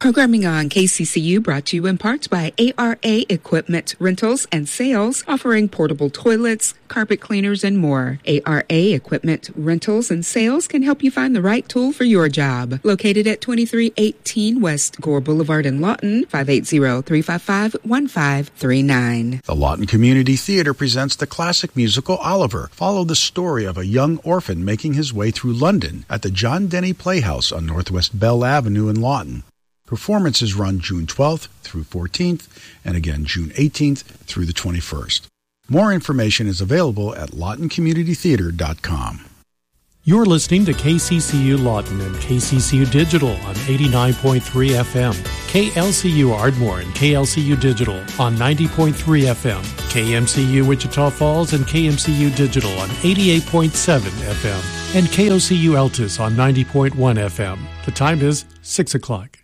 Programming on KCCU brought to you in part by ARA Equipment Rentals and Sales, offering portable toilets, carpet cleaners, and more. ARA Equipment Rentals and Sales can help you find the right tool for your job. Located at 2318 West Gore Boulevard in Lawton, 580-355-1539. The Lawton Community Theater presents the classic musical Oliver. Follow the story of a young orphan making his way through London at the John Denny Playhouse on Northwest Bell Avenue in Lawton. Performances run June 12th through 14th and again June 18th through the 21st. More information is available at lawtoncommunitytheater.com. You're listening to KCCU Lawton and KCCU Digital on 89.3 FM, KLCU Ardmore and KLCU Digital on 90.3 FM, KMCU Wichita Falls and KMCU Digital on 88.7 FM, and KOCU Altus on 90.1 FM. The time is 6 o'clock.